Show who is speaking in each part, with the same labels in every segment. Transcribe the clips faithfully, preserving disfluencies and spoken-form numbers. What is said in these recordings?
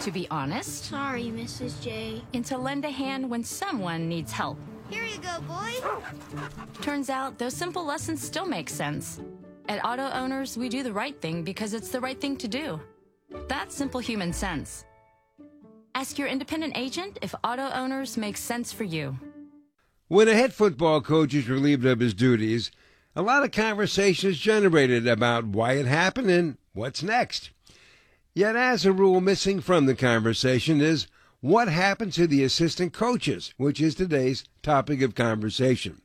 Speaker 1: to be honest.
Speaker 2: Sorry, Missus J.
Speaker 1: And to lend a hand when someone needs help.
Speaker 2: Here you go, boy.
Speaker 1: Turns out those simple lessons still make sense. At Auto Owners, we do the right thing because it's the right thing to do. That's simple human sense. Ask your independent agent if Auto Owners makes sense for you.
Speaker 3: When a head football coach is relieved of his duties, a lot of conversation is generated about why it happened and what's next. Yet, as a rule, missing from the conversation is what happened to the assistant coaches, which is today's topic of conversation.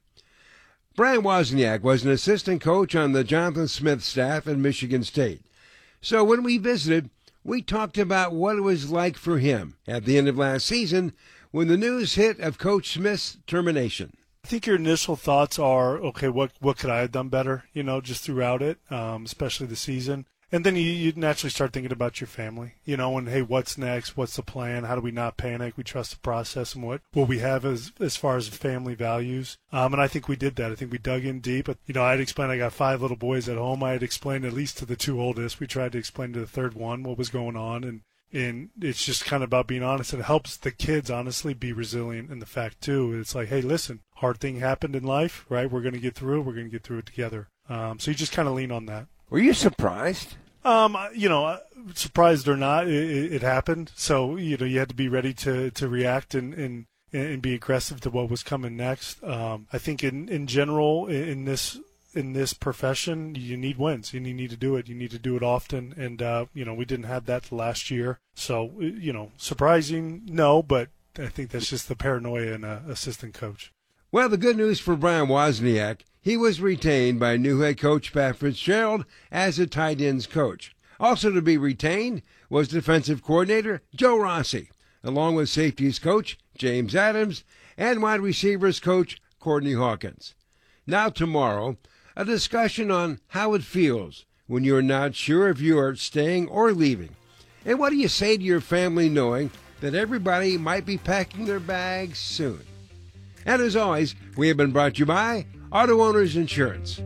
Speaker 3: Brian Wozniak was an assistant coach on the Jonathan Smith staff at Michigan State. So when we visited, we talked about what it was like for him at the end of last season when the news hit of Coach Smith's termination.
Speaker 4: I think your initial thoughts are, okay, what what could I have done better, you know, just throughout it, um, especially the season. And then you, you naturally start thinking about your family, you know, and, hey, what's next? What's the plan? How do we not panic? We trust the process and what, what we have as as far as family values. Um, and I think we did that. I think we dug in deep. You know, I had explained I got five little boys at home. I had explained at least to the two oldest. We tried to explain to the third one what was going on. And, and it's just kind of about being honest. And it helps the kids, honestly, be resilient in the fact, too. It's like, hey, listen, hard thing happened in life, right? We're going to get through it. We're going to get through it together. Um, so you just kind of lean on that.
Speaker 3: Were you surprised?
Speaker 4: Um, you know, surprised or not, it, it happened. So, you know, you had to be ready to, to react and, and, and be aggressive to what was coming next. Um, I think in, in general, in this in this profession, you need wins and you need to do it. You need to do it often. And, uh, you know, we didn't have that last year. So, you know, surprising, no, but I think that's just the paranoia in an assistant coach.
Speaker 3: Well, the good news for Brian Wozniak, he was retained by new head coach Pat Fitzgerald as a tight ends coach. Also to be retained was defensive coordinator Joe Rossi, along with safeties coach James Adams and wide receivers coach Courtney Hawkins. Now tomorrow, a discussion on how it feels when you're not sure if you are staying or leaving. And what do you say to your family knowing that everybody might be packing their bags soon? And as always, we have been brought to you by Auto Owners Insurance.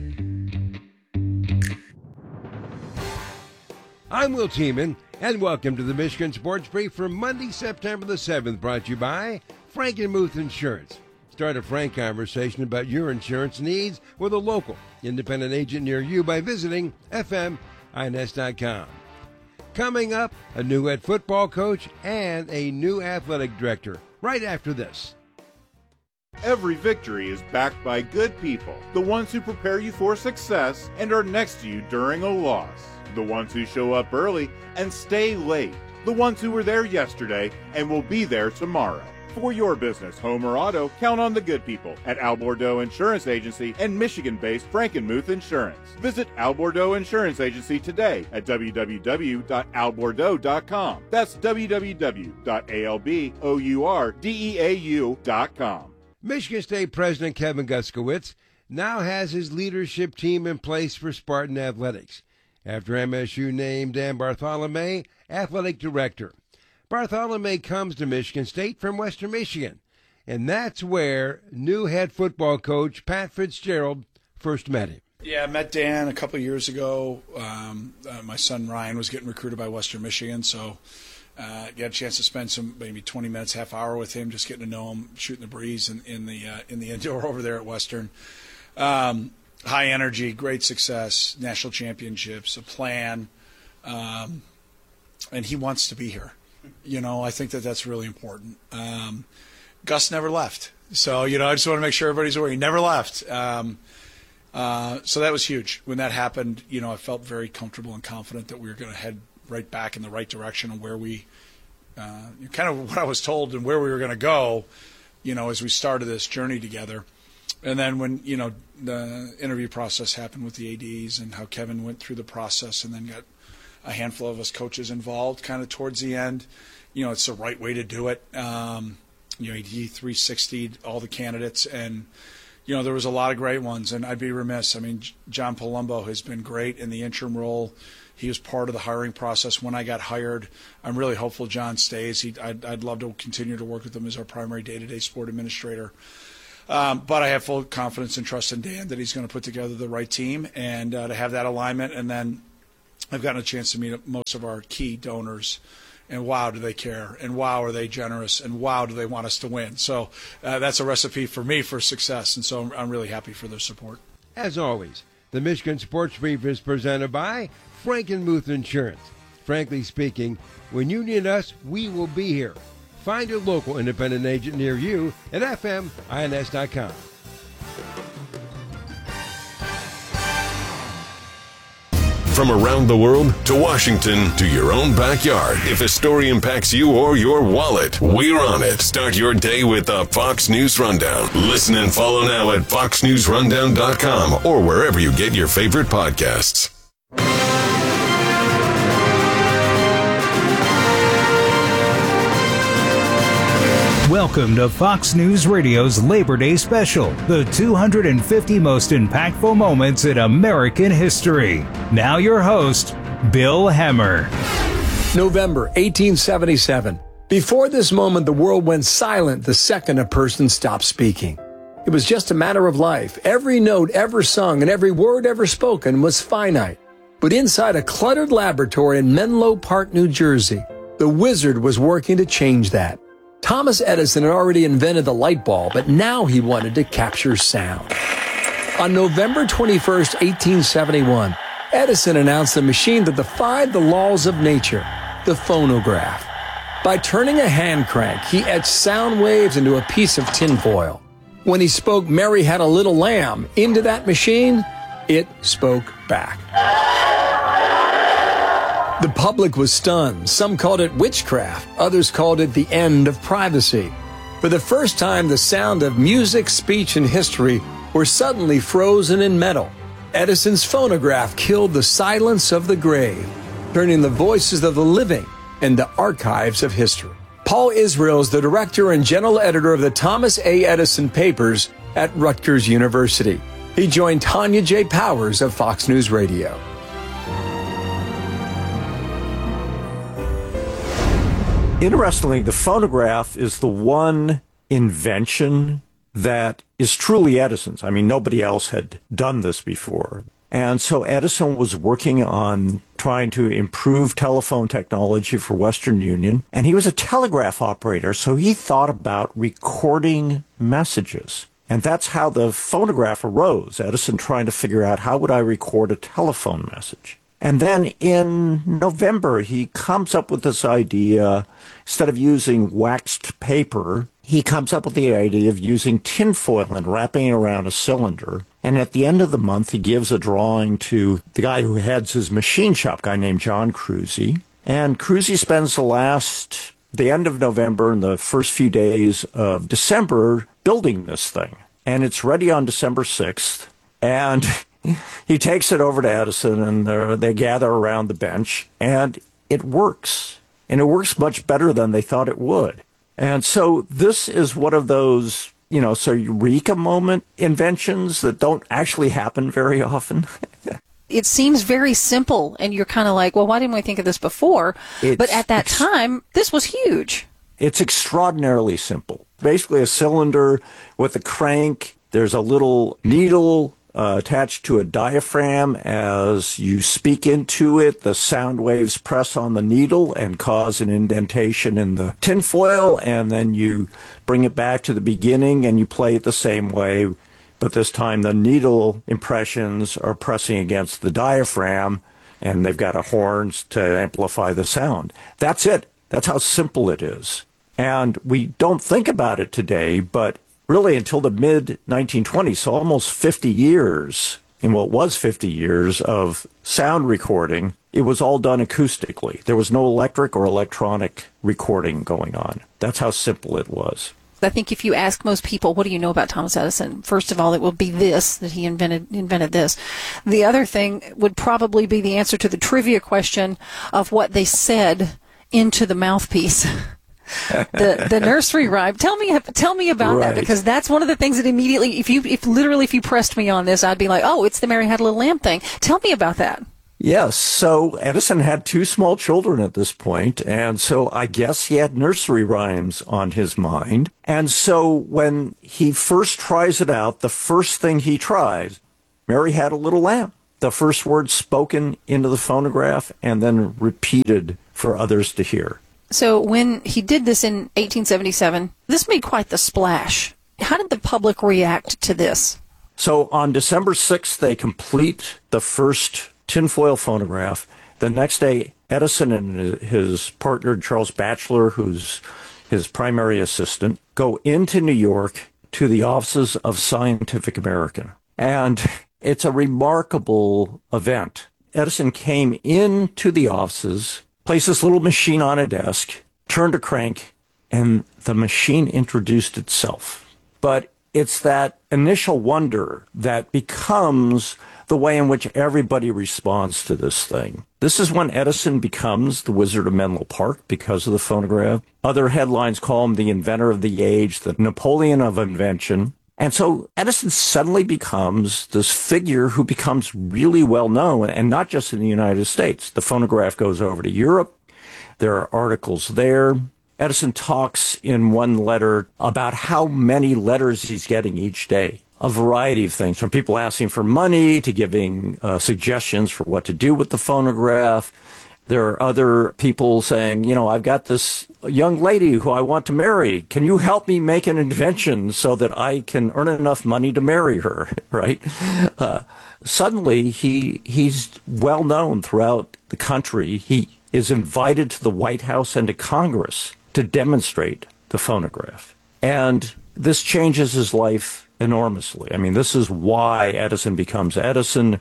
Speaker 3: I'm Will Tiemann, and welcome to the Michigan Sports Brief for Monday, September the seventh, brought to you by Frankenmuth Insurance. Start a frank conversation about your insurance needs with a local independent agent near you by visiting F M I N S dot com. Coming up, a new head football coach and a new athletic director right after this.
Speaker 5: Every victory is backed by good people, the ones who prepare you for success and are next to you during a loss, the ones who show up early and stay late, the ones who were there yesterday and will be there tomorrow. For your business, home or auto, count on the good people at Al Bordeaux Insurance Agency and Michigan-based Frankenmuth Insurance. Visit Al Bordeaux Insurance Agency today at w w w dot al bordeaux dot com. That's w w w dot al bordeaux dot com.
Speaker 3: Michigan State President Kevin Guskowitz now has his leadership team in place for Spartan Athletics after M S U named Dan Bartholomew athletic director. Bartholomew comes to Michigan State from Western Michigan, and that's where new head football coach Pat Fitzgerald first met him.
Speaker 6: Yeah, I met Dan a couple of years ago. Um, uh, my son Ryan was getting recruited by Western Michigan, so Uh, got a chance to spend some maybe twenty minutes, half hour with him, just getting to know him, shooting the breeze in, in the uh, in the indoor over there at Western. Um, high energy, great success, national championships, a plan, um, and he wants to be here. You know, I think that that's really important. Um, Gus never left, so you know I just want to make sure everybody's aware he never left. Um, uh, so that was huge when that happened. You know, I felt very comfortable and confident that we were going to head right back in the right direction of where we, uh, kind of what I was told and where we were going to go, you know, as we started this journey together. And then when, you know, the interview process happened with the A Ds and how Kevin went through the process and then got a handful of us coaches involved kind of towards the end, you know, it's the right way to do it. Um, you know, he three sixty'd all the candidates and, you know, there was a lot of great ones, and I'd be remiss. I mean, John Palumbo has been great in the interim role. He was part of the hiring process when I got hired. I'm really hopeful John stays. He, I'd, I'd love to continue to work with him as our primary day-to-day sport administrator. Um, but I have full confidence and trust in Dan that he's going to put together the right team and uh, to have that alignment. And then I've gotten a chance to meet most of our key donors And wow, do they care? And wow, are they generous? And wow, do they want us to win? So uh, that's a recipe for me for success. And so I'm, I'm really happy for their support.
Speaker 3: As always, the Michigan Sports Brief is presented by Frankenmuth Insurance. Frankly speaking, when you need us, we will be here. Find your local independent agent near you at F M I N S dot com.
Speaker 7: From around the world to Washington to your own backyard. If a story impacts you or your wallet, we're on it. Start your day with the Fox News Rundown. Listen and follow now at fox news rundown dot com or wherever you get your favorite podcasts.
Speaker 8: Welcome to Fox News Radio's Labor Day Special, the two hundred fifty most impactful moments in American history. Now your host, Bill Hemmer.
Speaker 9: November eighteen seventy-seven. Before this moment, the world went silent the second a person stopped speaking. It was just a matter of life. Every note ever sung and every word ever spoken was finite. But inside a cluttered laboratory in Menlo Park, New Jersey, the wizard was working to change that. Thomas Edison had already invented the light bulb, but now he wanted to capture sound. On November twenty-first, eighteen seventy-one, Edison announced a machine that defied the laws of nature, the phonograph. By turning a hand crank, he etched sound waves into a piece of tinfoil. When he spoke "Mary Had a Little Lamb" into that machine, it spoke back. The public was stunned. Some called it witchcraft. Others called it the end of privacy. For the first time, the sound of music, speech, and history were suddenly frozen in metal. Edison's phonograph killed the silence of the grave, turning the voices of the living into archives of history. Paul Israel is the director and general editor of the Thomas A. Edison Papers at Rutgers University. He joined Tanya J. Powers of Fox News Radio.
Speaker 10: Interestingly, the phonograph is the one invention that is truly Edison's. I mean, nobody else had done this before. And so Edison was working on trying to improve telephone technology for Western Union. And he was a telegraph operator, so he thought about recording messages. And that's how the phonograph arose, Edison trying to figure out how would I record a telephone message. And then in November, he comes up with this idea, instead of using waxed paper, he comes up with the idea of using tinfoil and wrapping it around a cylinder. And at the end of the month, he gives a drawing to the guy who heads his machine shop, a guy named John Cruzy. And Cruzy spends the last, the end of November and the first few days of December building this thing. And it's ready on December sixth. And he takes it over to Edison, and they gather around the bench, and it works. And it works much better than they thought it would. And so this is one of those, you know, so eureka moment inventions that don't actually happen very often.
Speaker 11: It seems very simple, and you're kind of like, well, why didn't we think of this before? It's, but at that ex- time, this was huge.
Speaker 10: It's extraordinarily simple. Basically a cylinder with a crank. There's a little needle Uh, attached to a diaphragm. As you speak into it, the sound waves press on the needle and cause an indentation in the tinfoil, and then you bring it back to the beginning and you play it the same way, but this time the needle impressions are pressing against the diaphragm, and they've got a horns to amplify the sound. That's it. That's how simple it is. And we don't think about it today, but really until the mid nineteen twenties, so almost fifty years, in what was fifty years of sound recording, it was all done acoustically. There was no electric or electronic recording going on. That's how simple it was.
Speaker 11: I think if you ask most people, what do you know about Thomas Edison? First of all, it will be this, that he invented invented this. The other thing would probably be the answer to the trivia question of what they said into the mouthpiece. the the nursery rhyme. Tell me tell me about right. that, because that's one of the things that immediately, if you if literally if you pressed me on this, I'd be like, oh, it's the Mary Had a Little Lamb thing. Tell me about that.
Speaker 10: Yes. So Edison had two small children at this point, and so I guess he had nursery rhymes on his mind. And so when he first tries it out, the first thing he tries, Mary had a little lamb. The first word spoken into the phonograph and then repeated for others to hear.
Speaker 11: So when he did this in eighteen seventy-seven, this made quite the splash. How did the public react to this?
Speaker 10: So on December sixth, they complete the first tinfoil phonograph. The next day, Edison and his partner, Charles Batchelor, who's his primary assistant, go into New York to the offices of Scientific American. And it's a remarkable event. Edison came into the offices, placed this little machine on a desk, turned a crank, and the machine introduced itself. But it's that initial wonder that becomes the way in which everybody responds to this thing. This is when Edison becomes the Wizard of Menlo Park because of the phonograph. Other headlines call him the inventor of the age, the Napoleon of invention. And so Edison suddenly becomes this figure who becomes really well known, and not just in the United States. The phonograph goes over to Europe. There are articles there. Edison talks in one letter about how many letters he's getting each day. A variety of things, from people asking for money to giving uh, suggestions for what to do with the phonograph. There are other people saying, you know, I've got this young lady who I want to marry. Can you help me make an invention so that I can earn enough money to marry her, right? Uh, suddenly, he he's well known throughout the country. He is invited to the White House and to Congress to demonstrate the phonograph. And this changes his life enormously. I mean, this is why Edison becomes Edison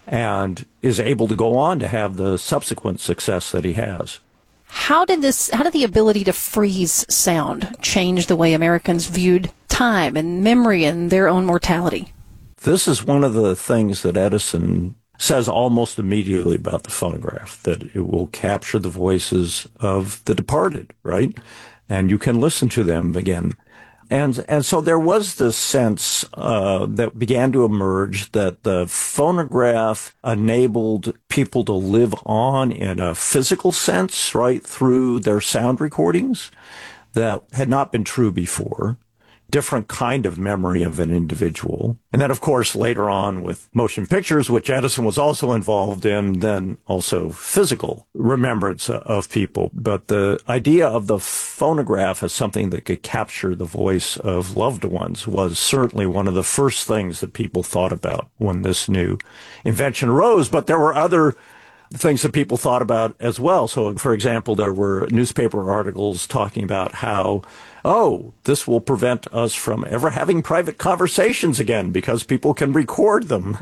Speaker 10: and is able to go on to have the subsequent success that he has.
Speaker 11: How did this, how did the ability to freeze sound change the way Americans viewed time and memory and their own mortality?
Speaker 10: This is one of the things that Edison says almost immediately about the phonograph, that it will capture the voices of the departed, right? And you can listen to them again. And and so there was this sense uh, that began to emerge that the phonograph enabled people to live on in a physical sense, right, through their sound recordings that had not been true before. Different kind of memory of an individual. And then, of course, later on with motion pictures, which Edison was also involved in, then also physical remembrance of people. But the idea of the phonograph as something that could capture the voice of loved ones was certainly one of the first things that people thought about when this new invention arose. But there were other things that people thought about as well. So, for example, there were newspaper articles talking about how, oh, this will prevent us from ever having private conversations again because people can record them.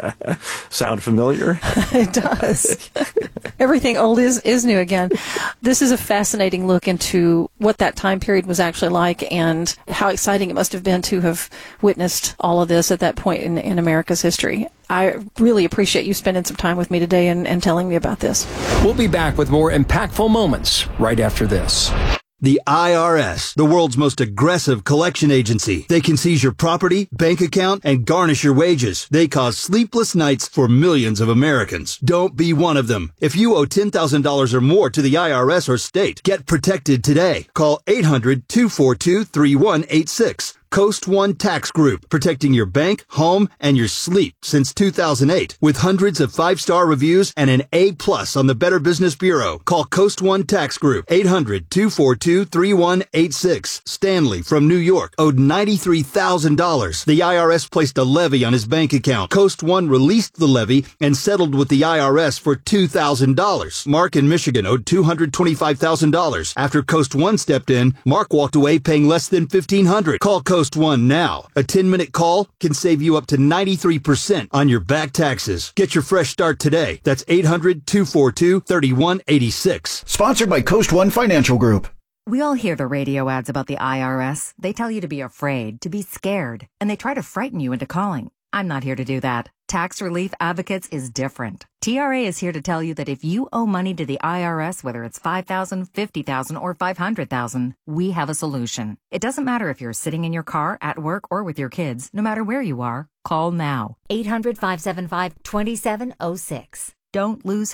Speaker 10: Sound familiar?
Speaker 11: It does. Everything old is, is new again. This is a fascinating look into what that time period was actually like and how exciting it must have been to have witnessed all of this at that point in, in America's history. I really appreciate you spending some time with me today and, and telling me about this.
Speaker 9: We'll be back with more impactful moments right after this.
Speaker 12: The I R S, the world's most aggressive collection agency. They can seize your property, bank account, and garnish your wages. They cause sleepless nights for millions of Americans. Don't be one of them. If you owe ten thousand dollars or more to the I R S or state, get protected today. Call eight hundred, two four two, three one eight six. Coast One Tax Group, protecting your bank, home, and your sleep since two thousand eight. With hundreds of five-star reviews and an A plus on the Better Business Bureau. Call Coast One Tax Group, eight hundred, two four two, three one eight six. Stanley from New York owed ninety-three thousand dollars. The I R S placed a levy on his bank account. Coast One released the levy and settled with the I R S for two thousand dollars. Mark in Michigan owed two hundred twenty-five thousand dollars. After Coast One stepped in, Mark walked away paying less than fifteen hundred dollars. Call Coast One now. A ten-minute call can save you up to ninety-three percent on your back taxes. Get your fresh start today. That's eight hundred, two four two, three one eight six.
Speaker 13: Sponsored by Coast One Financial Group.
Speaker 14: We all hear the radio ads about the I R S. They tell you to be afraid, to be scared, and they try to frighten you into calling. I'm not here to do that. Tax Relief Advocates is different. T R A is here to tell you that if you owe money to the I R S, whether it's five thousand dollars, fifty thousand dollars, or five hundred thousand dollars, we have a solution. It doesn't matter if you're sitting in your car, at work, or with your kids. No matter where you are, call now.
Speaker 15: eight hundred, five seven five, two seven zero six.
Speaker 14: Don't lose hope.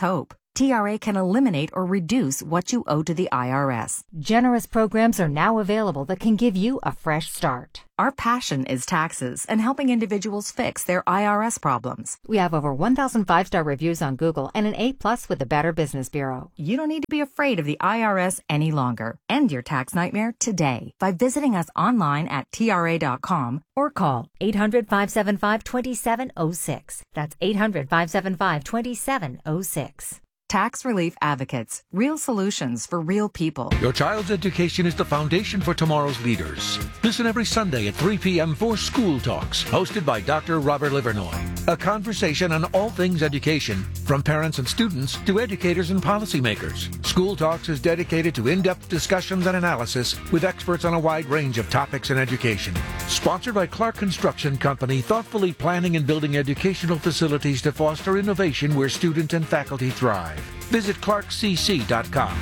Speaker 14: T R A can eliminate or reduce what you owe to the I R S.
Speaker 15: Generous programs are now available that can give you a fresh start.
Speaker 14: Our passion is taxes and helping individuals fix their I R S problems.
Speaker 15: We have over one thousand five-star reviews on Google and an A plus with the Better Business Bureau.
Speaker 14: You don't need to be afraid of the I R S any longer. End your tax nightmare today by visiting us online at T R A dot com or call
Speaker 15: eight hundred, five seven five, two seven zero six. That's eight hundred, five seven five, two seven zero six.
Speaker 14: Tax Relief Advocates. Real solutions for real people.
Speaker 16: Your child's education is the foundation for tomorrow's leaders. Listen every Sunday at three p.m. for School Talks, hosted by Doctor Robert Livernoy. A conversation on all things education, from parents and students to educators and policymakers. School Talks is dedicated to in-depth discussions and analysis with experts on a wide range of topics in education. Sponsored by Clark Construction Company, thoughtfully planning and building educational facilities to foster innovation where students and faculty thrive. Visit clark c c dot com.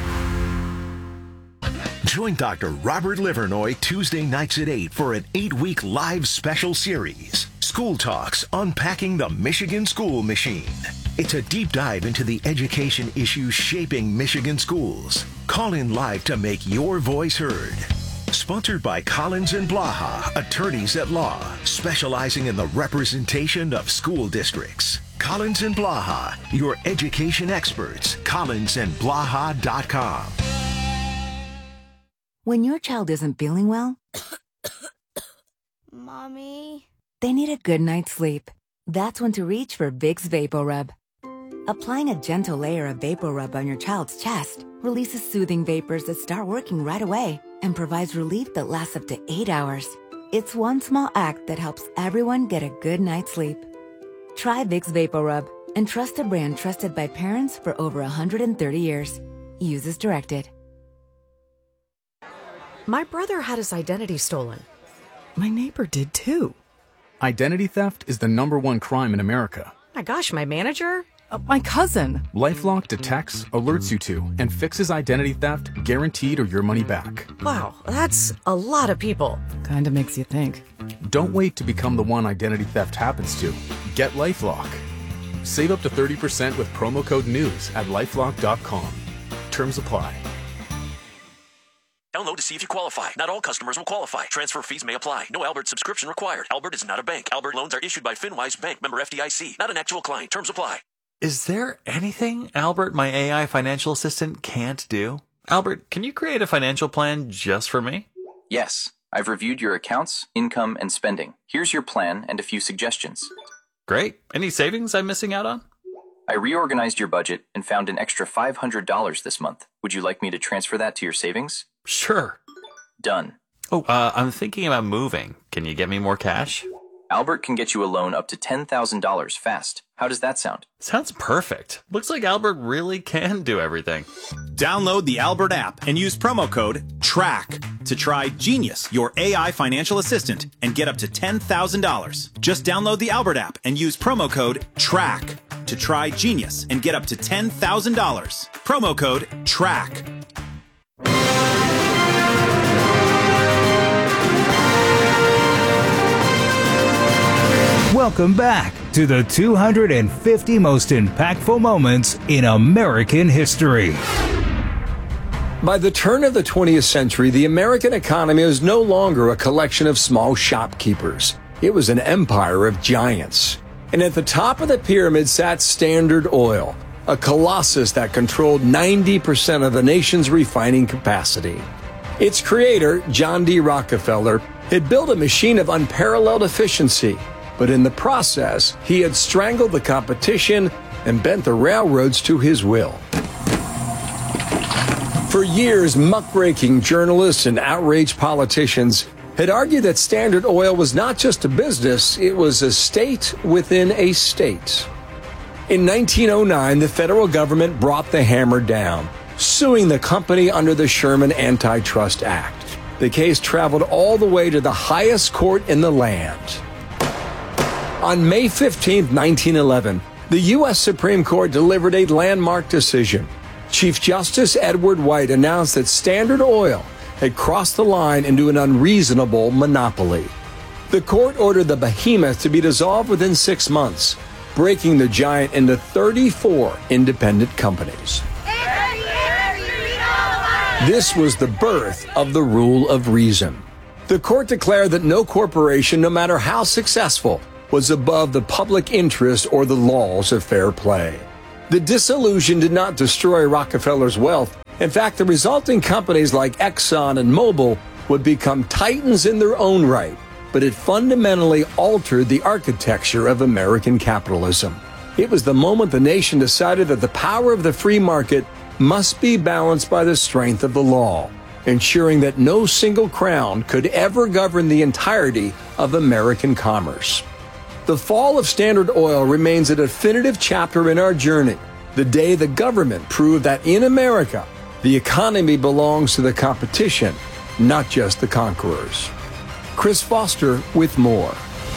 Speaker 17: Join Doctor Robert Livernoy Tuesday nights at eight for an eight-week live special series, School Talks, Unpacking the Michigan School Machine. It's a deep dive into the education issues shaping Michigan schools. Call in live to make your voice heard. Sponsored by Collins and Blaha, attorneys at law, specializing in the representation of school districts. Collins and Blaha, your education experts. collins and blaha dot com.
Speaker 14: When your child isn't feeling well,
Speaker 2: Mommy.
Speaker 14: they need a good night's sleep. That's when to reach for Vicks VapoRub. Applying a gentle layer of VapoRub on your child's chest releases soothing vapors that start working right away and provides relief that lasts up to eight hours. It's one small act that helps everyone get a good night's sleep. Try Vicks VapoRub and trust a brand trusted by parents for over one hundred thirty years. Use as directed.
Speaker 18: My brother had his identity stolen. My neighbor did too.
Speaker 19: Identity theft is the number one crime in America.
Speaker 18: My gosh, my manager?
Speaker 19: Uh, my cousin. LifeLock detects, alerts you to, and fixes identity theft guaranteed or your money back.
Speaker 18: Wow, that's a lot of people.
Speaker 19: Kinda makes you think. Don't wait to become the one identity theft happens to. Get LifeLock. Save up to thirty percent with promo code NEWS at lifelock dot com. Terms apply.
Speaker 20: Download to see if you qualify. Not all customers will qualify. Transfer fees may apply. No Albert subscription required. Albert is not a bank. Albert loans are issued by FinWise Bank, member F D I C. Not an actual client. Terms apply.
Speaker 21: Is there anything Albert, my A I financial assistant, can't do? Albert, can you create a financial plan just for me?
Speaker 22: Yes. I've reviewed your accounts, income, and spending. Here's your plan and a few suggestions.
Speaker 21: Great. Any savings I'm missing out on?
Speaker 22: I reorganized your budget and found an extra five hundred dollars this month. Would you like me to transfer that to your savings?
Speaker 21: Sure.
Speaker 22: Done.
Speaker 21: Oh, uh, I'm thinking about moving. Can you get me more cash?
Speaker 22: Albert can get you a loan up to ten thousand dollars fast. How does that sound?
Speaker 21: Sounds perfect. Looks like Albert really can do everything.
Speaker 23: Download the Albert app and use promo code TRACK to try Genius, your A I financial assistant, and get up to ten thousand dollars. Just download the Albert app and use promo code TRACK to try Genius and get up to ten thousand dollars. Promo code TRACK.
Speaker 8: Welcome back to the two hundred fifty most impactful moments in American history.
Speaker 9: By the turn of the twentieth century, the American economy was no longer a collection of small shopkeepers. It was an empire of giants. And at the top of the pyramid sat Standard Oil, a colossus that controlled ninety percent of the nation's refining capacity. Its creator, John D. Rockefeller, had built a machine of unparalleled efficiency. But in the process, he had strangled the competition and bent the railroads to his will. For years, muckraking journalists and outraged politicians had argued that Standard Oil was not just a business, it was a state within a state. In nineteen oh nine, the federal government brought the hammer down, suing the company under the Sherman Antitrust Act. The case traveled all the way to the highest court in the land. On May fifteenth, nineteen eleven, the U S Supreme Court delivered a landmark decision. Chief Justice Edward White announced that Standard Oil had crossed the line into an unreasonable monopoly. The court ordered the behemoth to be dissolved within six months, breaking the giant into thirty-four independent companies. This was the birth of the rule of reason. The court declared that no corporation, no matter how successful, was above the public interest or the laws of fair play. The dissolution did not destroy Rockefeller's wealth. In fact, the resulting companies like Exxon and Mobil would become titans in their own right, but it fundamentally altered the architecture of American capitalism. It was the moment the nation decided that the power of the free market must be balanced by the strength of the law, ensuring that no single crown could ever govern the entirety of American commerce. The fall of Standard Oil remains a definitive chapter in our journey, the day the government proved that in America, the economy belongs to the competition, not just the conquerors. Chris Foster with more.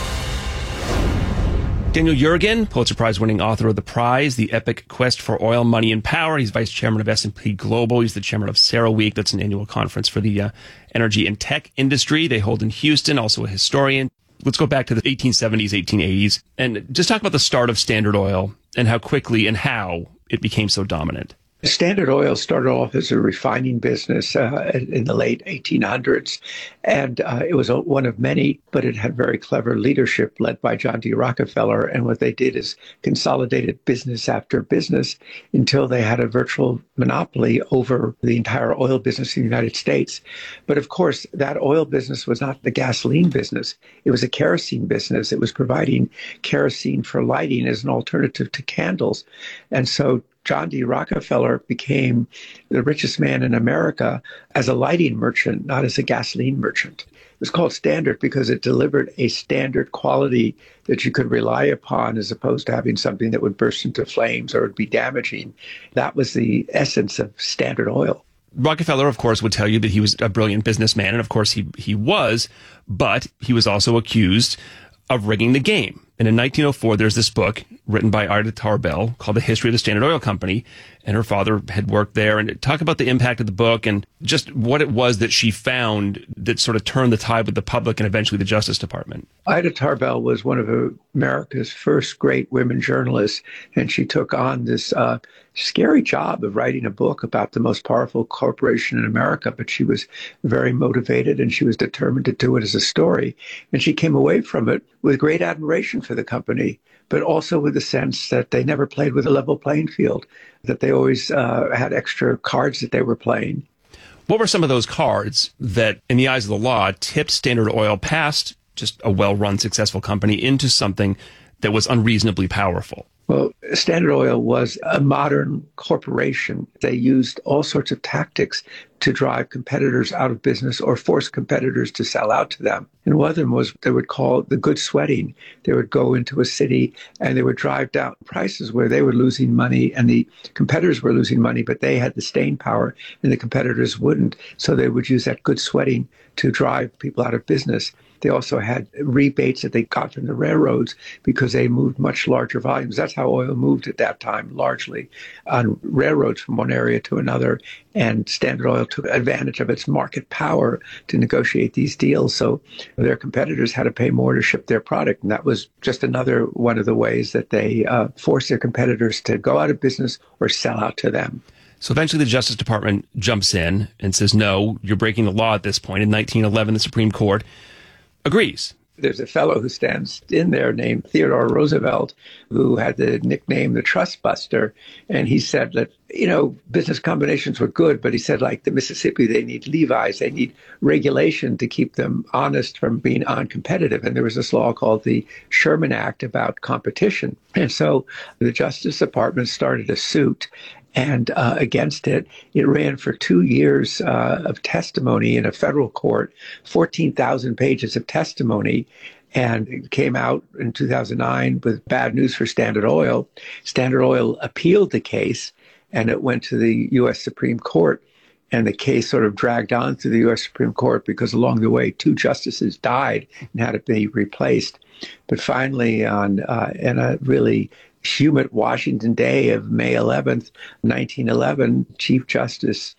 Speaker 1: Daniel Yergin, Pulitzer Prize-winning author of The Prize, The Epic Quest for Oil, Money, and Power. He's vice chairman of S and P Global. He's the chairman of CERAWeek. That's an annual conference for the uh, energy and tech industry. They hold in Houston, also a historian. Let's go back to the eighteen seventies, eighteen eighties, and just talk about the start of Standard Oil and how quickly and how it became so dominant.
Speaker 4: Standard Oil started off as a refining business uh, in the late eighteen hundreds, and uh, it was a, one of many, but it had very clever leadership led by John D. Rockefeller. And what they did is consolidated business after business until they had a virtual monopoly over the entire oil business in the United States. But of course, that oil business was not the gasoline business. It was a kerosene business. It was providing kerosene for lighting as an alternative to candles. And so John D. Rockefeller became the richest man in America as a lighting merchant, not as a gasoline merchant. It was called Standard because it delivered a standard quality that you could rely upon as opposed to having something that would burst into flames or would be damaging. That was the essence of Standard Oil.
Speaker 1: Rockefeller, of course, would tell you that he was a brilliant businessman, and of course he he was, but he was also accused of rigging the game. And in nineteen oh four, there's this book written by Ida Tarbell called The History of the Standard Oil Company. And her father had worked there. And talk about the impact of the book and just what it was that she found that sort of turned the tide with the public and eventually the Justice Department.
Speaker 4: Ida Tarbell was one of America's first great women journalists. And she took on this uh, scary job of writing a book about the most powerful corporation in America. But she was very motivated and she was determined to do it as a story. And she came away from it with great admiration for the company, but also with the sense that they never played with a level playing field, that they always uh, had extra cards that they were playing.
Speaker 1: What were some of those cards that, in the eyes of the law, tipped Standard Oil past just a well-run, successful company into something that was unreasonably powerful?
Speaker 4: Well, Standard Oil was a modern corporation. They used all sorts of tactics to drive competitors out of business or force competitors to sell out to them. And one of them was they would call the good sweating. They would go into a city and they would drive down prices where they were losing money and the competitors were losing money, but they had the staying power and the competitors wouldn't. So they would use that good sweating to drive people out of business. They also had rebates that they got from the railroads because they moved much larger volumes. That's how oil moved at that time, largely on railroads from one area to another. And Standard Oil took advantage of its market power to negotiate these deals. So their competitors had to pay more to ship their product. And that was just another one of the ways that they uh, forced their competitors to go out of business or sell out to them.
Speaker 1: So eventually the Justice Department jumps in and says, no, you're breaking the law at this point. In nineteen eleven, the Supreme Court agrees.
Speaker 4: There's a fellow who stands in there named Theodore Roosevelt, who had the nickname the Trust Buster. And he said that, you know, business combinations were good, but he said, like the Mississippi, they need levies, they need regulation to keep them honest from being uncompetitive. And there was this law called the Sherman Act about competition. And so the Justice Department started a suit and uh, against it. It ran for two years uh, of testimony in a federal court, fourteen thousand pages of testimony, and it came out in two thousand nine with bad news for Standard Oil. Standard Oil appealed the case, and it went to the U S Supreme Court, and the case sort of dragged on through the U S Supreme Court because along the way, two justices died and had to be replaced. But finally, on uh, in a really humid Washington day of May eleventh, nineteen eleven, Chief Justice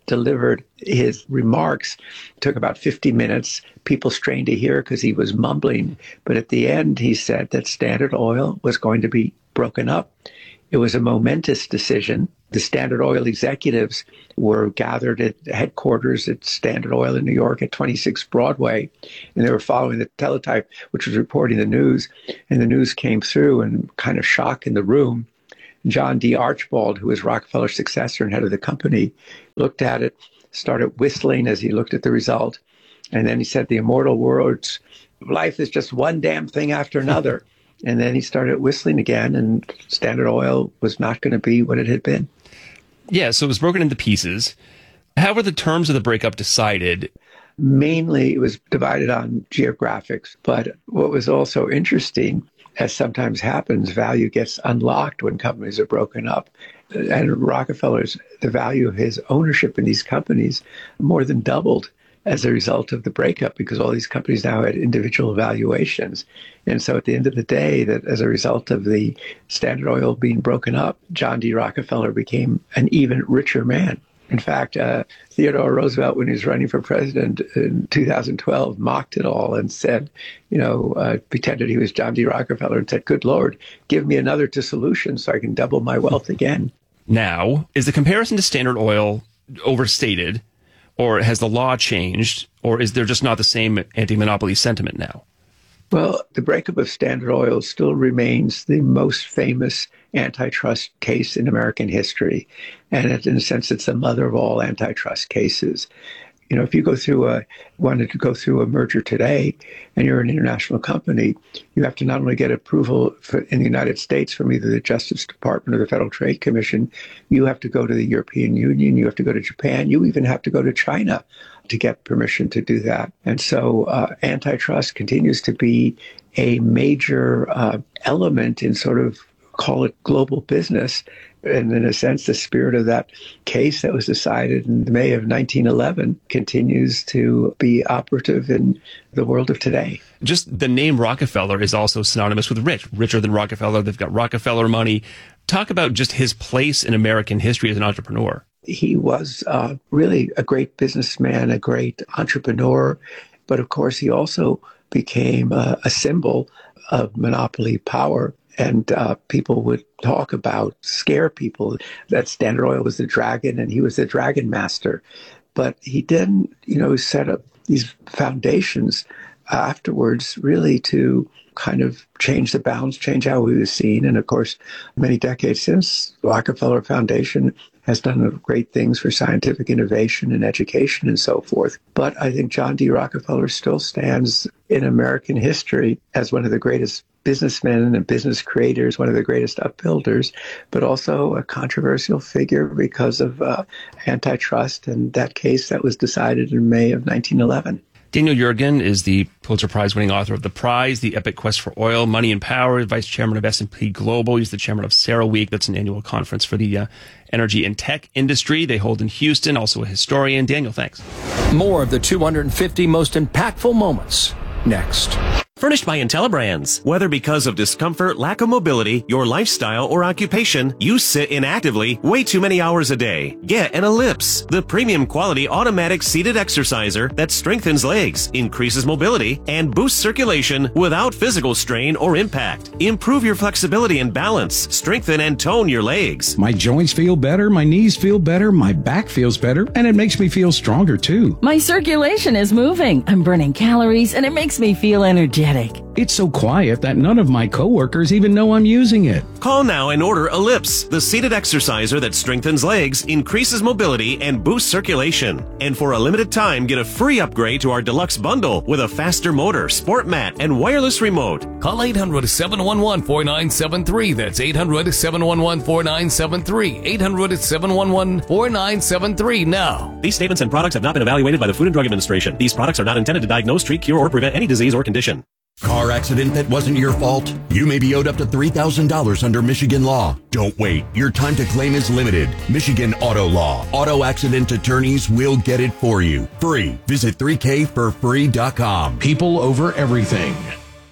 Speaker 4: delivered his remarks. It took about fifty minutes. People strained to hear because he was mumbling. But at the end, he said that Standard Oil was going to be broken up. It was a momentous decision. The Standard Oil executives were gathered at headquarters at Standard Oil in New York at twenty-six Broadway, and they were following the teletype, which was reporting the news. And the news came through, and kind of shock in the room. John D. Archibald, who was Rockefeller's successor and head of the company, looked at it, started whistling as he looked at the result. And then he said the immortal words, "Life is just one damn thing after another." And then he started whistling again, and Standard Oil was not going to be what it had been.
Speaker 1: Yeah, so it was broken into pieces. How were the terms of the breakup decided?
Speaker 4: Mainly, it was divided on geographics. But what was also interesting, as sometimes happens, value gets unlocked when companies are broken up. And Rockefeller's, the value of his ownership in these companies more than doubled as a result of the breakup, because all these companies now had individual valuations. And so at the end of the day, that as a result of the Standard Oil being broken up, John D. Rockefeller became an even richer man. In fact, uh, Theodore Roosevelt, when he was running for president in two thousand twelve, mocked it all and said, you know, uh, pretended he was John D. Rockefeller and said, "Good Lord, give me another dissolution so I can double my wealth again."
Speaker 1: Now, is the comparison to Standard Oil overstated, or has the law changed, or is there just not the same anti-monopoly sentiment now?
Speaker 4: Well, the breakup of Standard Oil still remains the most famous antitrust case in American history. And in a sense, it's the mother of all antitrust cases. You know, if you go through a, wanted to go through a merger today and you're an international company, you have to not only get approval for, in the United States from either the Justice Department or the Federal Trade Commission, you have to go to the European Union, you have to go to Japan, you even have to go to China to get permission to do that. And so uh, antitrust continues to be a major uh, element in sort of, call it global business. And in a sense, the spirit of that case that was decided in May of nineteen eleven continues to be operative in the world of today.
Speaker 1: Just the name Rockefeller is also synonymous with rich, richer than Rockefeller. They've got Rockefeller money. Talk about just his place in American history as an entrepreneur.
Speaker 4: He was uh, really a great businessman, a great entrepreneur. But of course, he also became uh, a symbol of monopoly power. And uh, people would talk about, scare people, that Standard Oil was the dragon and he was the dragon master. But he didn't, you know, set up these foundations afterwards really to kind of change the bounds, change how he was seen. And of course, many decades since, the Rockefeller Foundation has done great things for scientific innovation and education and so forth. But I think John D. Rockefeller still stands in American history as one of the greatest businessmen and business creators, one of the greatest upbuilders, but also a controversial figure because of uh, antitrust and that case that was decided in May of nineteen eleven.
Speaker 1: Daniel Yergin is the Pulitzer Prize-winning author of The Prize, The Epic Quest for Oil, Money and Power, vice chairman of S and P Global. He's the chairman of CERAWeek. That's an annual conference for the uh, energy and tech industry. They hold in Houston, also a historian. Daniel, thanks.
Speaker 9: More of the two hundred fifty most impactful moments next.
Speaker 3: Furnished by IntelliBrands. Whether because of discomfort, lack of mobility, your lifestyle, or occupation, you sit inactively way too many hours a day. Get an Ellipse, the premium quality automatic seated exerciser that strengthens legs, increases mobility, and boosts circulation without physical strain or impact. Improve your flexibility and balance, strengthen and tone your legs.
Speaker 5: My joints feel better, my knees feel better, my back feels better, and it makes me feel stronger too.
Speaker 6: My circulation is moving, I'm burning calories, and it makes me feel energetic.
Speaker 5: It's so quiet that none of my coworkers even know I'm using it.
Speaker 3: Call now and order Ellipse, the seated exerciser that strengthens legs, increases mobility, and boosts circulation. And for a limited time, get a free upgrade to our deluxe bundle with a faster motor, sport mat, and wireless remote.
Speaker 24: Call eight hundred, seven one one, four nine seven three. That's eight hundred, seven one one, four nine seven three. eight hundred, seven one one, four nine seven three now.
Speaker 3: These statements and products have not been evaluated by the Food and Drug Administration. These products are not intended to diagnose, treat, cure, or prevent any disease or condition.
Speaker 25: Car accident that wasn't your fault? You may be owed up to three thousand dollars under Michigan law. Don't wait. Your time to claim is limited. Michigan Auto Law. Auto accident attorneys will get it for you. Free. Visit three k for free dot com.
Speaker 5: People over everything.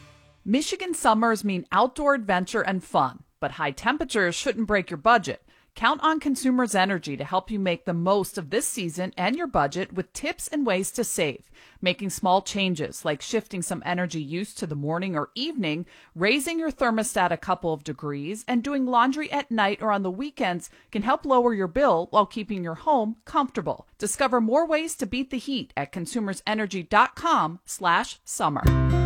Speaker 26: Michigan summers mean outdoor adventure and fun, but high temperatures shouldn't break your budget.
Speaker 7: Count on Consumers Energy to help you make the most of this season and your budget with tips and ways to save. Making small changes like shifting some energy use to the morning or evening, raising your thermostat a couple of degrees, and doing laundry at night or on the weekends can help lower your bill while keeping your home comfortable. Discover more ways to beat the heat at consumersenergy.com slash summer.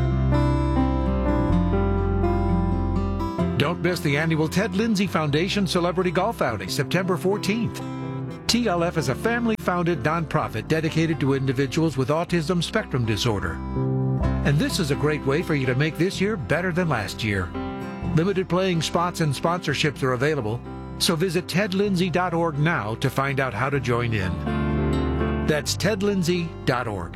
Speaker 16: Don't miss the annual Ted Lindsay Foundation Celebrity Golf Outing, September fourteenth. T L F is a family-founded nonprofit dedicated to individuals with autism spectrum disorder. And this is a great way for you to make this year better than last year. Limited playing spots and sponsorships are available, so visit ted lindsay dot org now to find out how to join in. That's ted lindsay dot org.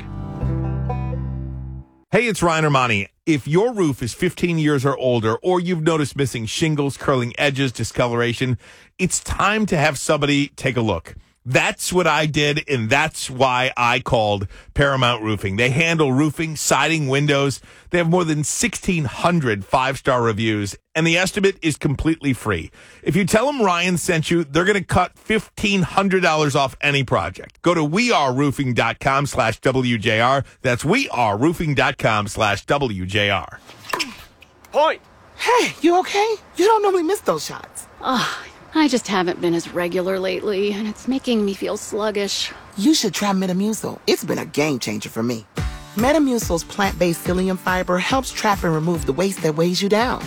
Speaker 10: Hey, it's Ryan Armani. If your roof is fifteen years or older, or you've noticed missing shingles, curling edges, discoloration, it's time to have somebody take a look. That's what I did, and that's why I called Paramount Roofing. They handle roofing, siding, windows. They have more than sixteen hundred five-star reviews, and the estimate is completely free. If you tell them Ryan sent you, they're going to cut fifteen hundred dollars off any project. Go to weareroofing.com slash WJR. That's weareroofing.com slash WJR.
Speaker 11: Point! Hey, you okay? You don't normally miss those shots.
Speaker 12: Ugh. I just haven't been as regular lately, and it's making me feel sluggish.
Speaker 11: You should try Metamucil. It's been a game changer for me. Metamucil's plant-based psyllium fiber helps trap and remove the waste that weighs you down.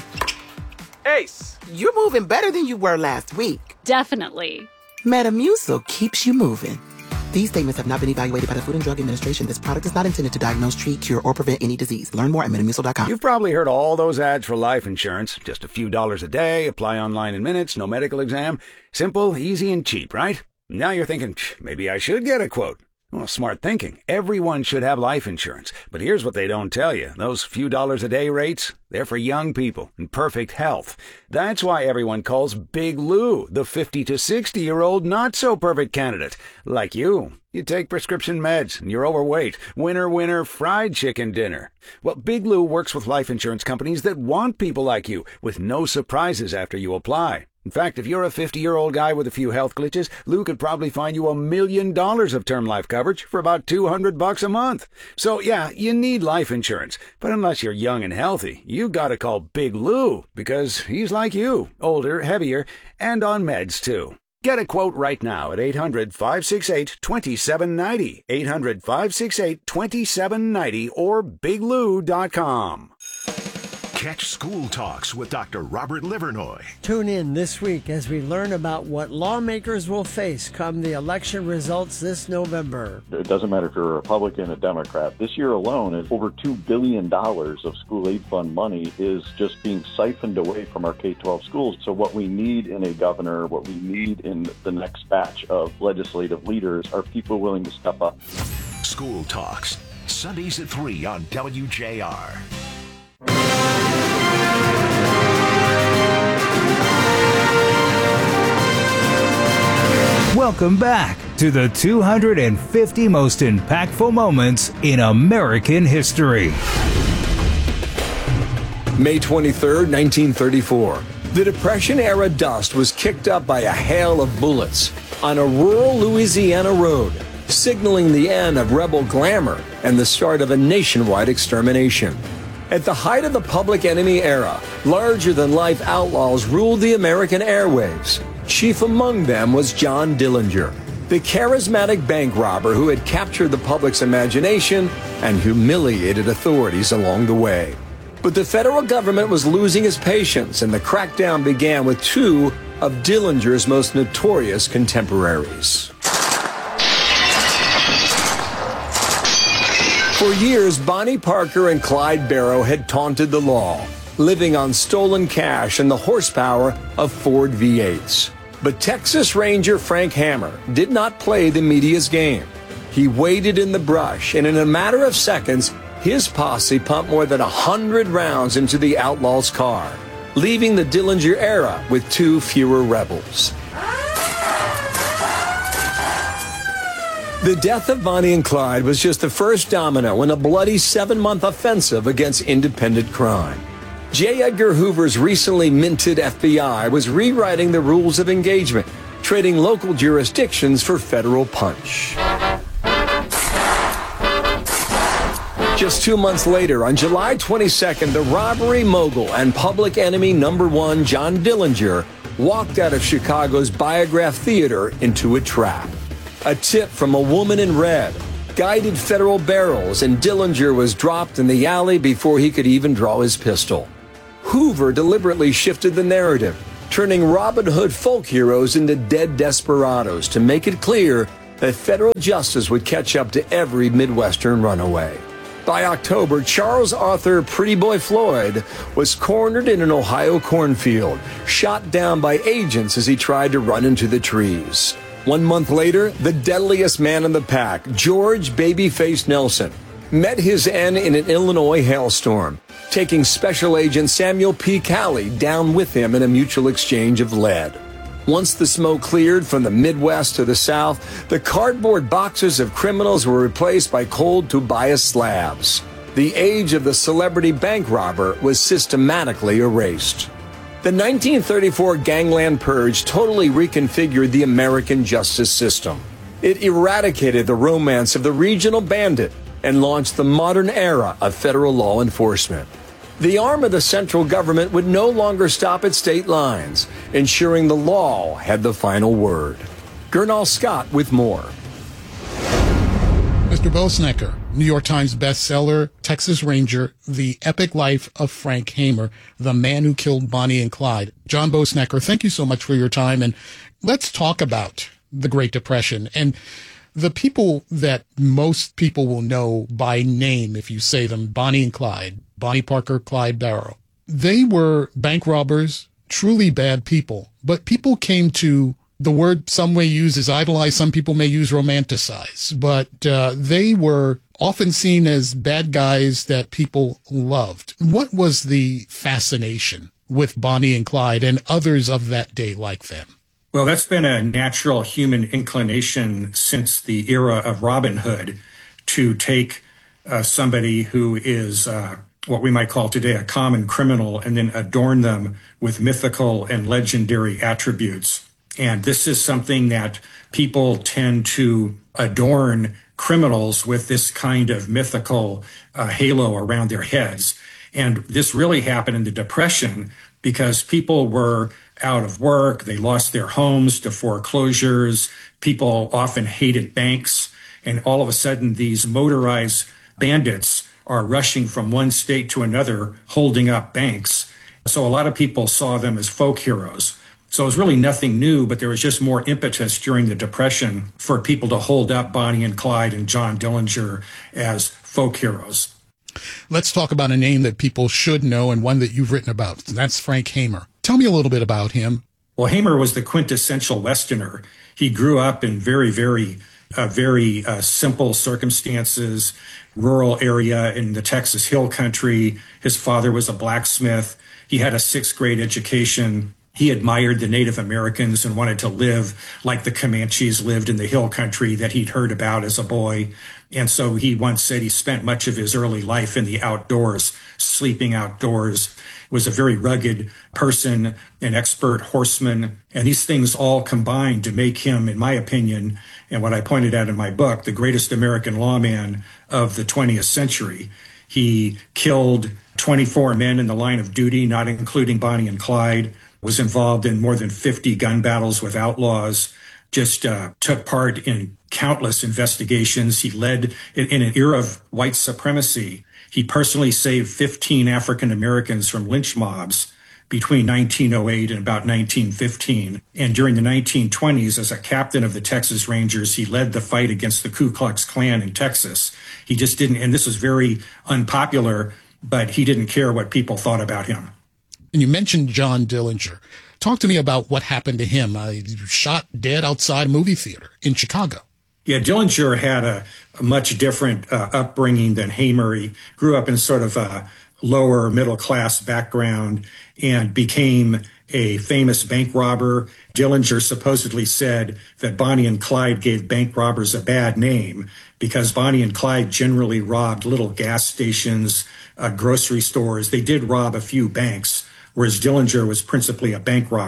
Speaker 11: Ace, you're moving better than you were last week.
Speaker 12: Definitely.
Speaker 11: Metamucil keeps you moving. These statements have not been evaluated by the Food and Drug Administration. This product is not intended to diagnose, treat, cure, or prevent any disease. Learn more at metamucil dot com.
Speaker 13: You've probably heard all those ads for life insurance. Just a few dollars a day, apply online in minutes, no medical exam. Simple, easy, and cheap, right? Now you're thinking, maybe I should get a quote. Well, smart thinking. Everyone should have life insurance. But here's what they don't tell you. Those few dollars a day rates, they're for young people in perfect health. That's why everyone calls Big Lou the fifty to sixty-year-old not-so-perfect candidate. Like you. You take prescription meds, and you're overweight. Winner, winner, fried chicken dinner. Well, Big Lou works with life insurance companies that want people like you, with no surprises after you apply. In fact, if you're a fifty-year-old guy with a few health glitches, Lou could probably find you a million dollars of term life coverage for about two hundred bucks a month. So, yeah, you need life insurance. But unless you're young and healthy, you gotta call Big Lou, because he's like you, older, heavier, and on meds, too. Get a quote right now at eight hundred, five six eight, two seven nine zero, eight hundred, five six eight, two seven nine zero, or big lou dot com.
Speaker 17: Catch School Talks with Doctor Robert Livernoy.
Speaker 26: Tune in this week as we learn about what lawmakers will face come the election results this November.
Speaker 27: It doesn't matter if you're a Republican or a Democrat. This year alone, is over two billion dollars of school aid fund money is just being siphoned away from our K twelve schools. So what we need in a governor, what we need in the next batch of legislative leaders are people willing to step up.
Speaker 17: School Talks, Sundays at three on W J R.
Speaker 8: Welcome back to the two hundred fifty most impactful moments in American history.
Speaker 9: May twenty-third, nineteen thirty-four. The Depression-era dust was kicked up by a hail of bullets on a rural Louisiana road, signaling the end of rebel glamour and the start of a nationwide extermination. At the height of the Public Enemy era, larger-than-life outlaws ruled the American airwaves. Chief among them was John Dillinger, the charismatic bank robber who had captured the public's imagination and humiliated authorities along the way. But the federal government was losing its patience, and the crackdown began with two of Dillinger's most notorious contemporaries. For years, Bonnie Parker and Clyde Barrow had taunted the law, living on stolen cash and the horsepower of Ford V eights. But Texas Ranger Frank Hammer did not play the media's game. He waited in the brush, and in a matter of seconds, his posse pumped more than a hundred rounds into the outlaw's car, leaving the Dillinger era with two fewer rebels. The death of Bonnie and Clyde was just the first domino in a bloody seven-month offensive against independent crime. J. Edgar Hoover's recently minted F B I was rewriting the rules of engagement, trading local jurisdictions for federal punch. Just two months later, on July twenty-second, the robbery mogul and public enemy number one, John Dillinger, walked out of Chicago's Biograph Theater into a trap. A tip from a woman in red guided federal barrels, and Dillinger was dropped in the alley before he could even draw his pistol. Hoover deliberately shifted the narrative, turning Robin Hood folk heroes into dead desperados to make it clear that federal justice would catch up to every Midwestern runaway. By October, Charles Arthur Pretty Boy Floyd was cornered in an Ohio cornfield, shot down by agents as he tried to run into the trees. One month later, the deadliest man in the pack, George Babyface Nelson, met his end in an Illinois hailstorm, taking Special Agent Samuel P. Calley down with him in a mutual exchange of lead. Once the smoke cleared from the Midwest to the South, the cardboard boxes of criminals were replaced by cold Tobias slabs. The age of the celebrity bank robber was systematically erased. The nineteen thirty-four Gangland Purge totally reconfigured the American justice system. It eradicated the romance of the regional bandit and launched the modern era of federal law enforcement. The arm of the central government would no longer stop at state lines, ensuring the law had the final word. Gernal Scott with more.
Speaker 2: Mister Bill Snecker, New York Times bestseller, Texas Ranger, The Epic Life of Frank Hamer, the man who killed Bonnie and Clyde. John Bo Snecker, thank you so much for your time, and let's talk about the Great Depression and the people that most people will know by name if you say them, Bonnie and Clyde, Bonnie Parker, Clyde Barrow. They were bank robbers, truly bad people, but people came to, the word some may use is idolize, some people may use romanticize, but uh, they were often seen as bad guys that people loved. What was the fascination with Bonnie and Clyde and others of that day like them?
Speaker 14: Well, that's been a natural human inclination since the era of Robin Hood to take uh, somebody who is uh, what we might call today a common criminal and then adorn them with mythical and legendary attributes. And this is something that people tend to adorn criminals with this kind of mythical uh, halo around their heads. And this really happened in the Depression because people were out of work. They lost their homes to foreclosures. People often hated banks. And all of a sudden, these motorized bandits are rushing from one state to another, holding up banks. So a lot of people saw them as folk heroes. So it was really nothing new, but there was just more impetus during the Depression for people to hold up Bonnie and Clyde and John Dillinger as folk heroes.
Speaker 2: Let's talk about a name that people should know and one that you've written about. That's Frank Hamer. Tell me a little bit about him.
Speaker 14: Well, Hamer was the quintessential Westerner. He grew up in very, very, uh, very uh, simple circumstances, rural area in the Texas Hill Country. His father was a blacksmith. He had a sixth grade education. He admired the Native Americans and wanted to live like the Comanches lived in the Hill Country that he'd heard about as a boy. And so he once said he spent much of his early life in the outdoors, sleeping outdoors. Was a very rugged person, an expert horseman. And these things all combined to make him, in my opinion, and what I pointed out in my book, the greatest American lawman of the twentieth century. He killed twenty-four men in the line of duty, not including Bonnie and Clyde, was involved in more than fifty gun battles with outlaws, just uh, took part in countless investigations. He led in, in an era of white supremacy. He personally saved fifteen African Americans from lynch mobs between nineteen oh eight and about nineteen fifteen. And during the nineteen twenties, as a captain of the Texas Rangers, he led the fight against the Ku Klux Klan in Texas. He just didn't, and this was very unpopular, but he didn't care what people thought about him.
Speaker 2: And you mentioned John Dillinger. Talk to me about what happened to him. Uh, he was shot dead outside a movie theater in Chicago.
Speaker 14: Yeah, Dillinger had a, a much different uh, upbringing than Hamer. He grew up in sort of a lower middle class background and became a famous bank robber. Dillinger supposedly said that Bonnie and Clyde gave bank robbers a bad name because Bonnie and Clyde generally robbed little gas stations, uh, grocery stores. They did rob a few banks, whereas Dillinger was principally a bank robber.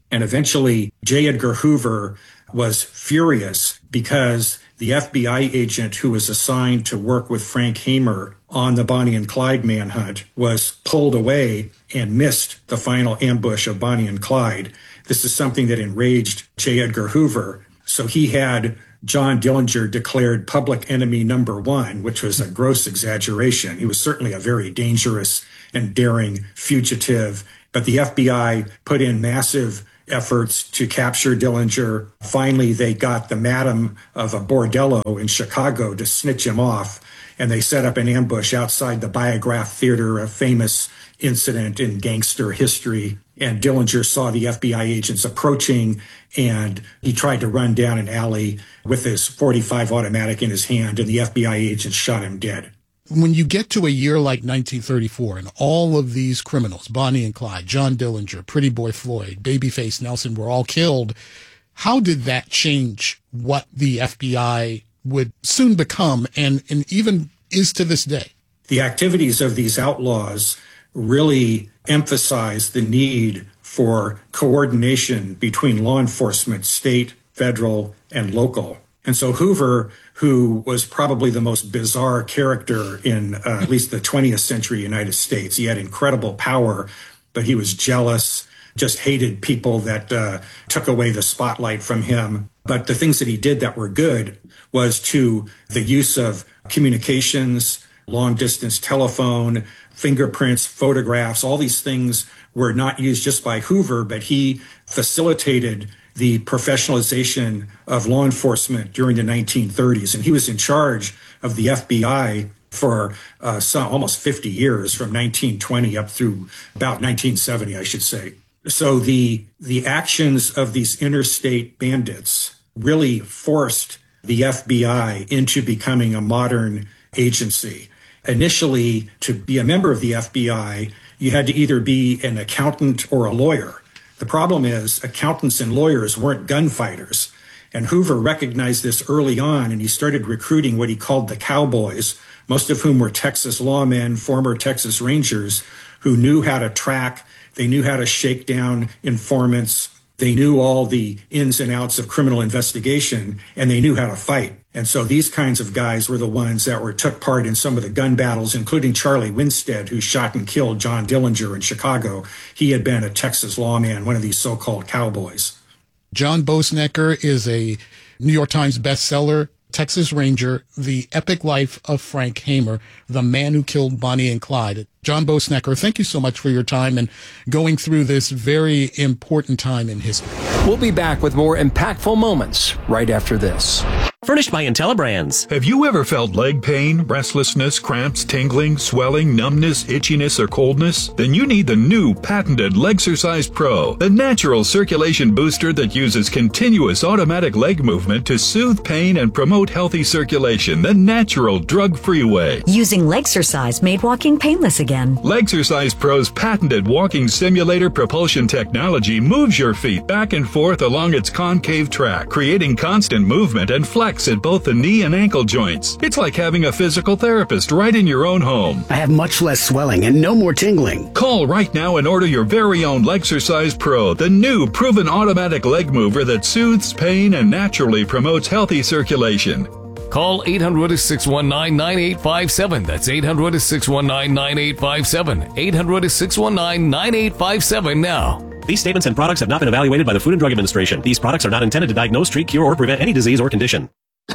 Speaker 14: And eventually, J. Edgar Hoover was furious because the F B I agent who was assigned to work with Frank Hamer on the Bonnie and Clyde manhunt was pulled away and missed the final ambush of Bonnie and Clyde. This is something that enraged J. Edgar Hoover. So he had John Dillinger declared public enemy number one, which was a gross exaggeration. He was certainly a very dangerous and daring fugitive, but the F B I put in massive efforts to capture Dillinger. Finally, they got the madam of a bordello in Chicago to snitch him off, and they set up an ambush outside the Biograph Theater, a famous incident in gangster history. And Dillinger saw the F B I agents approaching, and he tried to run down an alley with his forty-five automatic in his hand, and the F B I agents shot him dead.
Speaker 2: When you get to a year like nineteen thirty-four and all of these criminals, Bonnie and Clyde, John Dillinger, Pretty Boy Floyd, Babyface Nelson, were all killed, how did that change what the F B I would soon become and, and even is to this day?
Speaker 14: The activities of these outlaws really emphasize the need for coordination between law enforcement, state, federal, and local. And so Hoover, who was probably the most bizarre character in uh, at least the twentieth century United States, he had incredible power, but he was jealous, just hated people that uh, took away the spotlight from him. But the things that he did that were good was to the use of communications, long distance telephone, fingerprints, photographs, all these things were not used just by Hoover, but he facilitated the professionalization of law enforcement during the nineteen thirties. And he was in charge of the F B I for uh, some, almost fifty years, from nineteen twenty up through about nineteen seventy, I should say. So the, the actions of these interstate bandits really forced the F B I into becoming a modern agency. Initially, to be a member of the F B I, you had to either be an accountant or a lawyer. The problem is accountants and lawyers weren't gunfighters. And Hoover recognized this early on, and he started recruiting what he called the cowboys, most of whom were Texas lawmen, former Texas Rangers, who knew how to track, they knew how to shake down informants, they knew all the ins and outs of criminal investigation, and they knew how to fight. And so these kinds of guys were the ones that were took part in some of the gun battles, including Charlie Winstead, who shot and killed John Dillinger in Chicago. He had been a Texas lawman, one of these so-called cowboys.
Speaker 2: John Boesnecker is a New York Times bestseller, Texas Ranger, The Epic Life of Frank Hamer, the man who killed Bonnie and Clyde. John Boesnecker, thank you so much for your time and going through this very important time in history.
Speaker 9: We'll be back with more impactful moments right after this.
Speaker 3: Furnished by IntelliBrands.
Speaker 15: Have you ever felt leg pain, restlessness, cramps, tingling, swelling, numbness, itchiness, or coldness? Then you need the new patented Legsercise Pro, the natural circulation booster that uses continuous automatic leg movement to soothe pain and promote healthy circulation the natural, drug-free way.
Speaker 18: Using Legsercise made walking painless again.
Speaker 15: Legsercise Pro's patented walking simulator propulsion technology moves your feet back and forth along its concave track, creating constant movement and flex at both the knee and ankle joints. It's like having a physical therapist right in your own home.
Speaker 19: I have much less swelling and no more tingling.
Speaker 15: Call right now and order your very own Legsercise Pro, the new proven automatic leg mover that soothes pain and naturally promotes healthy circulation.
Speaker 24: Call eight hundred, six one nine, nine eight five seven. That's eight hundred, six one nine, nine eight five seven. eight hundred, six one nine, nine eight five seven now.
Speaker 3: These statements and products have not been evaluated by the Food and Drug Administration. These products are not intended to diagnose, treat, cure, or prevent any disease or condition.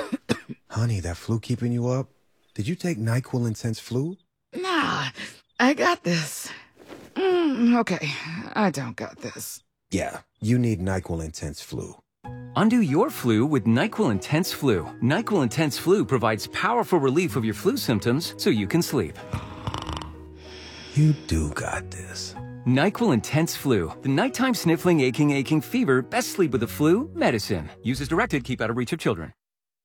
Speaker 20: Honey, that flu keeping you up? Did you take NyQuil Intense Flu?
Speaker 21: Nah, I got this. Mm, okay, I don't got this.
Speaker 20: Yeah, you need NyQuil Intense Flu.
Speaker 22: Undo your flu with NyQuil Intense Flu. NyQuil Intense Flu provides powerful relief of your flu symptoms so you can sleep.
Speaker 20: You do got this.
Speaker 22: NyQuil Intense Flu. The nighttime sniffling, aching, aching fever. Best sleep with the flu medicine. Use as directed. Keep out of reach of children.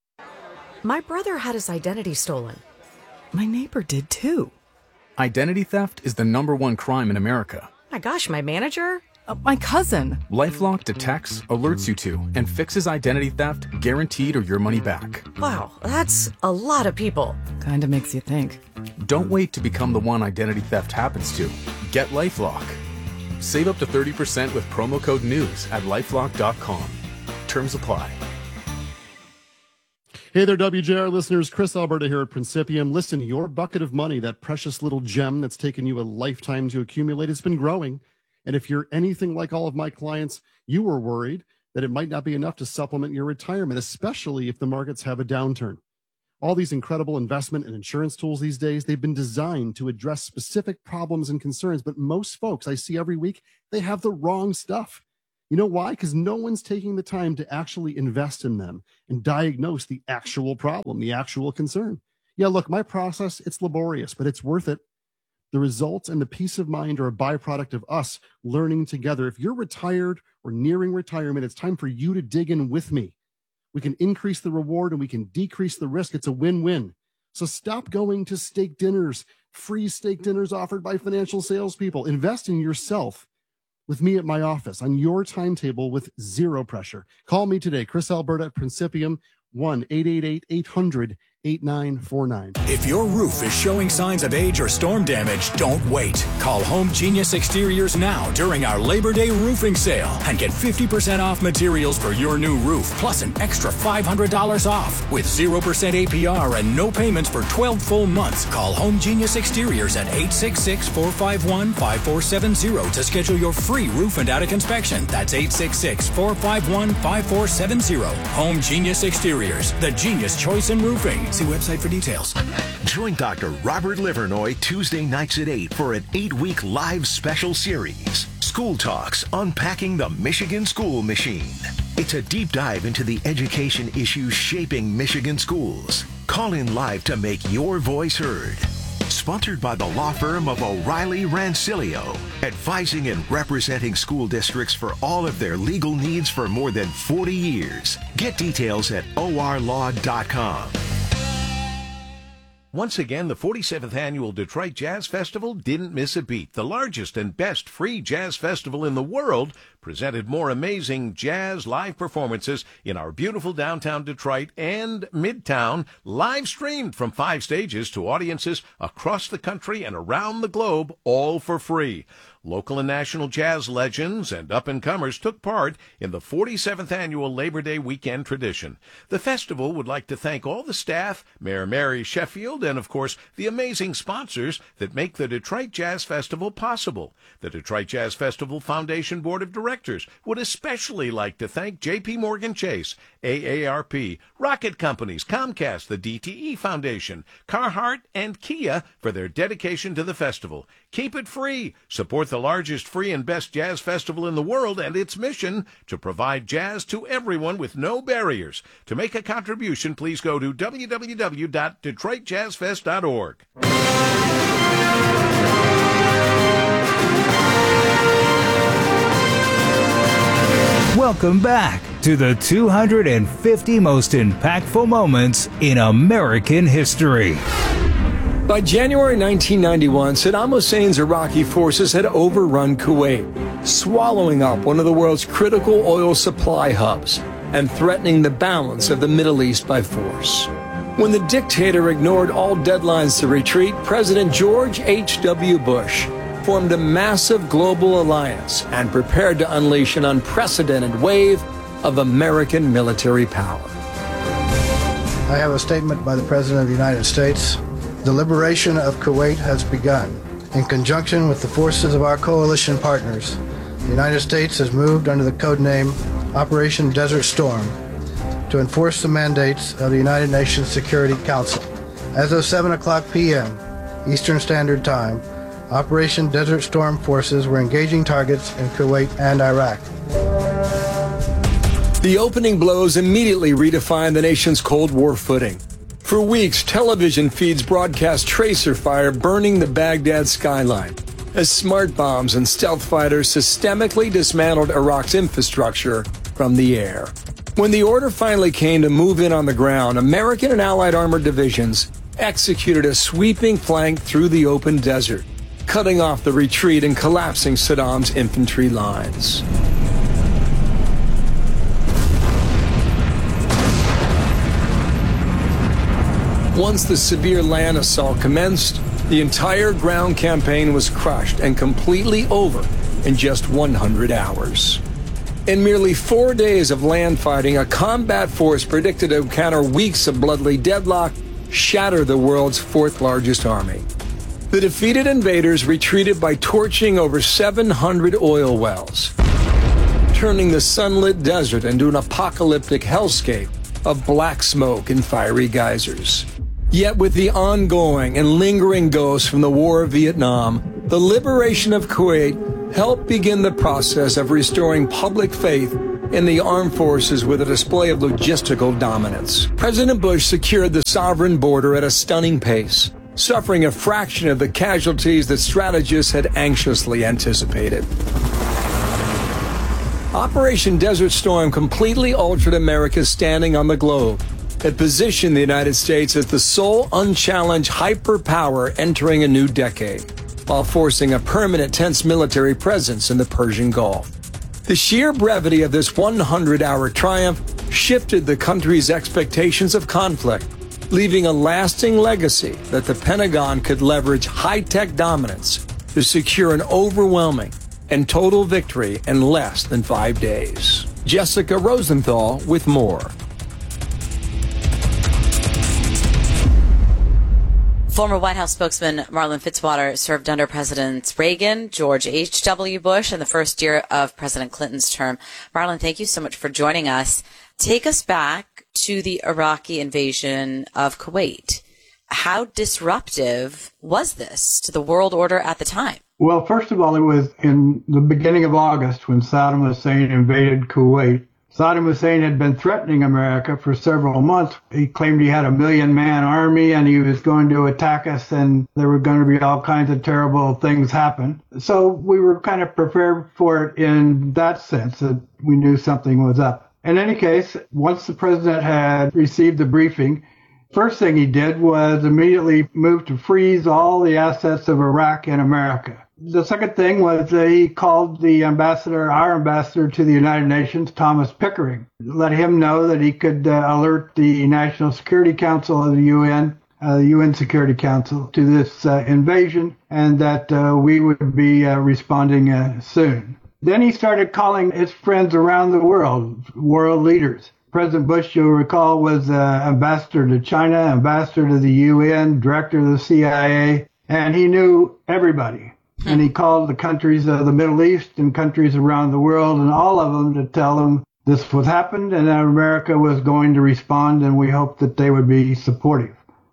Speaker 23: My brother had his identity stolen. My neighbor did too.
Speaker 28: Identity theft is the number one crime in America.
Speaker 23: My gosh, my manager? Uh, my cousin.
Speaker 28: LifeLock detects, alerts you to, and fixes identity theft, guaranteed or your money back.
Speaker 23: Wow, that's a lot of people. Kinda makes you think.
Speaker 28: Don't wait to become the one identity theft happens to. Get LifeLock. Save up to thirty percent with promo code NEWS at lifelock dot com. Terms apply.
Speaker 1: Hey there, W J R listeners. Chris Alberta here at Principium. Listen, your bucket of money, that precious little gem that's taken you a lifetime to accumulate, has been growing. And if you're anything like all of my clients, you were worried that it might not be enough to supplement your retirement, especially if the markets have a downturn. All these incredible investment and insurance tools these days, they've been designed to address specific problems and concerns. But most folks I see every week, they have the wrong stuff. You know why? Because no one's taking the time to actually invest in them and diagnose the actual problem, the actual concern. Yeah, look, my process, it's laborious, but it's worth it. The results and the peace of mind are a byproduct of us learning together. If you're retired or nearing retirement, it's time for you to dig in with me. We can increase the reward and we can decrease the risk. It's a win-win. So stop going to steak dinners, free steak dinners offered by financial salespeople. Invest in yourself with me at my office on your timetable with zero pressure. Call me today, Chris Alberta at Principium, one eight eight eight, eight hundred, eight nine four nine.
Speaker 4: If your roof is showing signs of age or storm damage, don't wait. Call Home Genius Exteriors now during our Labor Day roofing sale and get fifty percent off materials for your new roof, plus an extra five hundred dollars off. With zero percent A P R and no payments for twelve full months, call Home Genius Exteriors at eight six six, four five one, five four seven zero to schedule your free roof and attic inspection. That's eight six six, four five one, five four seven zero. Home Genius Exteriors, the genius choice in roofing. See website for details.
Speaker 17: Join Doctor Robert Livernoy Tuesday nights at eight for an eight-week live special series, School Talks, Unpacking the Michigan School Machine. It's a deep dive into the education issues shaping Michigan schools. Call in live to make your voice heard. Sponsored by the law firm of O'Reilly Rancilio, advising and representing school districts for all of their legal needs for more than forty years. Get details at O R law dot com.
Speaker 5: Once again, the forty-seventh Annual Detroit Jazz Festival didn't miss a beat. The largest and best free jazz festival in the world presented more amazing jazz live performances in our beautiful downtown Detroit and Midtown, live streamed from five stages to audiences across the country and around the globe, all for free. Local and national jazz legends and up-and-comers took part in the forty-seventh Annual Labor Day weekend tradition. The festival would like to thank all the staff, Mayor Mary Sheffield, and, of course, the amazing sponsors that make the Detroit Jazz Festival possible. The Detroit Jazz Festival Foundation Board of Directors would especially like to thank J P Morgan Chase, A A R P, Rocket Companies, Comcast, the D T E Foundation, Carhartt, and Kia for their dedication to the festival. Keep it free. Support the largest free and best jazz festival in the world and its mission to provide jazz to everyone with no barriers. To make a contribution, please go to w w w dot detroit jazz fest dot org.
Speaker 8: Welcome back to the two hundred fifty most impactful moments in American history.
Speaker 9: By January nineteen ninety-one, Saddam Hussein's Iraqi forces had overrun Kuwait, swallowing up one of the world's critical oil supply hubs and threatening the balance of the Middle East by force. When the dictator ignored all deadlines to retreat, President George H W Bush formed a massive global alliance and prepared to unleash an unprecedented wave of American military power.
Speaker 6: I have a statement by the President of the United States. The liberation of Kuwait has begun. In conjunction with the forces of our coalition partners, the United States has moved under the codename Operation Desert Storm to enforce the mandates of the United Nations Security Council. As of seven o'clock p m Eastern Standard Time, Operation Desert Storm forces were engaging targets in Kuwait and Iraq.
Speaker 9: The opening blows immediately redefined the nation's Cold War footing. For weeks, television feeds broadcast tracer fire burning the Baghdad skyline as smart bombs and stealth fighters systemically dismantled Iraq's infrastructure from the air. When the order finally came to move in on the ground, American and Allied armored divisions executed a sweeping flank through the open desert, cutting off the retreat and collapsing Saddam's infantry lines. Once the severe land assault commenced, the entire ground campaign was crushed and completely over in just one hundred hours. In merely four days of land fighting, a combat force predicted to encounter weeks of bloody deadlock shatter the world's fourth largest army. The defeated invaders retreated by torching over seven hundred oil wells, turning the sunlit desert into an apocalyptic hellscape of black smoke and fiery geysers. Yet with the ongoing and lingering ghosts from the War of Vietnam, the liberation of Kuwait helped begin the process of restoring public faith in the armed forces with a display of logistical dominance. President Bush secured the sovereign border at a stunning pace, suffering a fraction of the casualties that strategists had anxiously anticipated. Operation Desert Storm completely altered America's standing on the globe. It positioned the United States as the sole unchallenged hyperpower entering a new decade, while forcing a permanent tense military presence in the Persian Gulf. The sheer brevity of this one hundred hour triumph shifted the country's expectations of conflict, leaving a lasting legacy that the Pentagon could leverage high-tech dominance to secure an overwhelming and total victory in less than five days. Jessica Rosenthal with more.
Speaker 7: Former White House spokesman Marlin Fitzwater served under Presidents Reagan, George H W. Bush, and the first year of President Clinton's term. Marlin, thank you so much for joining us. Take us back to the Iraqi invasion of Kuwait. How disruptive was this to the world order at the time?
Speaker 10: Well, first of all, it was in the beginning of August when Saddam Hussein invaded Kuwait. Saddam Hussein had been threatening America for several months. He claimed he had a million-man army and he was going to attack us and there were going to be all kinds of terrible things happen. So we were kind of prepared for it in that sense, that we knew something was up. In any case, once the president had received the briefing, first thing he did was immediately move to freeze all the assets of Iraq in America. The second thing was uh, he called the ambassador, our ambassador to the United Nations, Thomas Pickering, let him know that he could uh, alert the National Security Council of the U N, uh, the U N Security Council, to this uh, invasion, and that uh, we would be uh, responding uh, soon. Then he started calling his friends around the world, world leaders. President Bush, you'll recall, was uh, ambassador to China, ambassador to the U N, director of the C I A, and he knew everybody. And he called the countries of the Middle East and countries around the world and all of them to tell them this was happened and that America was going to respond, and we hoped that they would be supportive.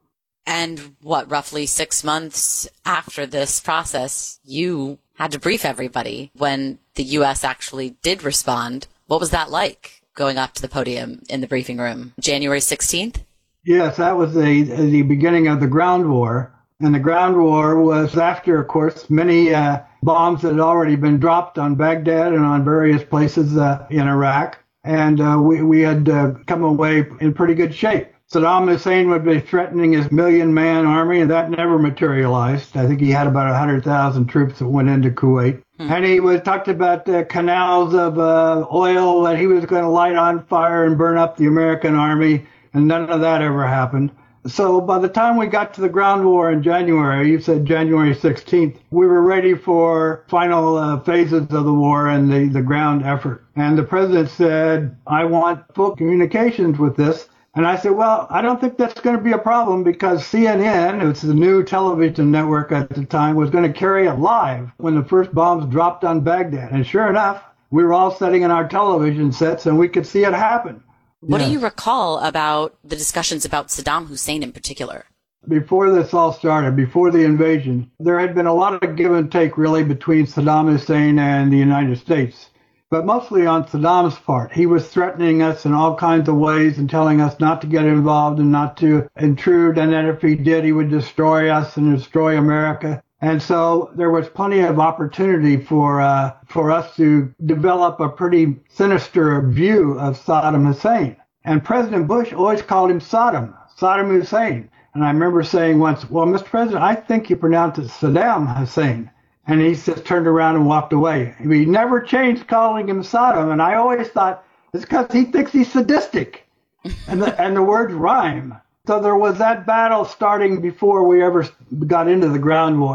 Speaker 7: And what, roughly six months after this process, you had to brief everybody when the U S actually did respond. What was that like, going up to the podium in the briefing room? January sixteenth?
Speaker 10: Yes, that was the, the beginning of the ground war. And the ground war was after, of course, many uh, bombs that had already been dropped on Baghdad and on various places uh, in Iraq. And uh, we, we had uh, come away in pretty good shape. Saddam Hussein would be threatening his million-man army, and that never materialized. I think he had about one hundred thousand troops that went into Kuwait. Hmm. And he was talked about the canals of uh, oil that he was going to light on fire and burn up the American army, and none of that ever happened. So by the time we got to the ground war in January, you said January sixteenth, we were ready for final uh, phases of the war and the, the ground effort. And the president said, I want full communications with this. And I said, well, I don't think that's going to be a problem because C N N, it's the new television network at the time, was going to carry it live when the first bombs dropped on Baghdad. And sure enough, we were all sitting in our television sets and we could see it happen.
Speaker 7: What
Speaker 10: yes.
Speaker 7: do you recall about the discussions about Saddam Hussein in particular?
Speaker 10: Before this all started, before the invasion, there had been a lot of give and take really between Saddam Hussein and the United States, but mostly on Saddam's part. He was threatening us in all kinds of ways and telling us not to get involved and not to intrude, and that if he did, he would destroy us and destroy America. And so there was plenty of opportunity for uh, for us to develop a pretty sinister view of Saddam Hussein. And President Bush always called him Saddam, Saddam Hussein. And I remember saying once, well, Mister President, I think you pronounce it Saddam Hussein. And he just turned around and walked away. He never changed calling him Saddam. And I always thought it's because he thinks he's sadistic. and, the, and the words rhyme. So there was that battle starting before we ever got into the ground war.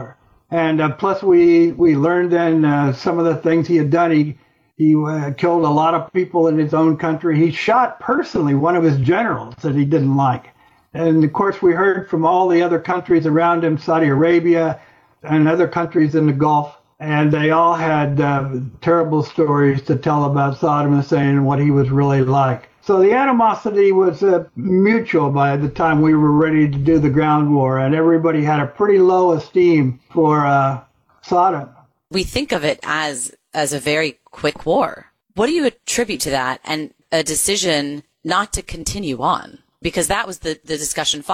Speaker 10: And uh, plus, we, we learned then uh, some of the things he had done. He, he uh, killed a lot of people in his own country. He shot personally one of his generals that he didn't like. And, of course, we heard from all the other countries around him, Saudi Arabia and other countries in the Gulf, and they all had uh, terrible stories to tell about Saddam Hussein and what he was really like. So the animosity was uh, mutual by the time we were ready to do the ground war, and everybody had a pretty low esteem for uh, Saddam.
Speaker 7: We think of it as as a very quick war. What do you attribute to that and a decision not to continue on? Because that was the, the discussion